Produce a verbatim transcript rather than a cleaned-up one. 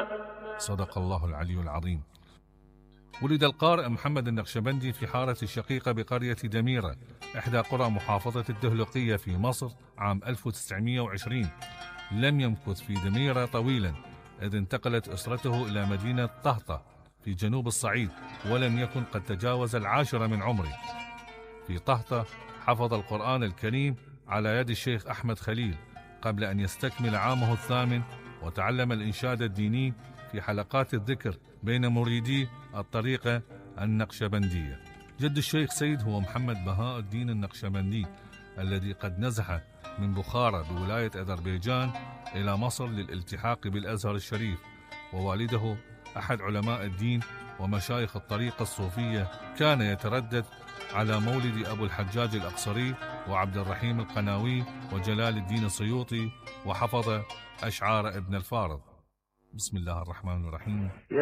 صدق الله العلي العظيم. ولد القارئ محمد النقشبندي في حارة الشقيقة بقرية دميرة إحدى قرى محافظة الدهلقية في مصر عام ألف وتسعمائة وعشرين. لم يمكث في دميرة طويلا إذ انتقلت أسرته إلى مدينة طهطة في جنوب الصعيد، ولم يكن قد تجاوز العاشرة من عمره. في طهطة حفظ القرآن الكريم على يد الشيخ أحمد خليل قبل أن يستكمل عامه الثامن، وتعلم الإنشاد الديني في حلقات الذكر بين مريدي الطريقة النقشبندية. جد الشيخ سيد هو محمد بهاء الدين النقشبندي الذي قد نزح من بخارى بولاية أذربيجان إلى مصر للالتحاق بالأزهر الشريف، ووالده أحد علماء الدين ومشايخ الطريقة الصوفية. كان يتردد على مولد أبو الحجاج الأقصري وعبد الرحيم القناوي وجلال الدين السيوطي، وحفظ أشعار ابن الفارض. بسم الله الرحمن الرحيم.